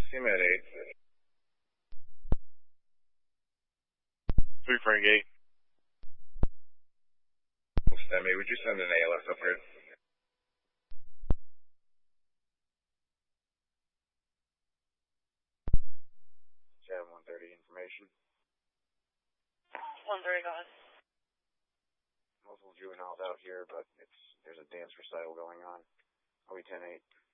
Team at 8. 3 Frank 8. Stemmy, would you send an ALS up here? Jam 130 information. 130, go ahead. Multiple juveniles out here, but there's a dance recital going on. OE 10-8.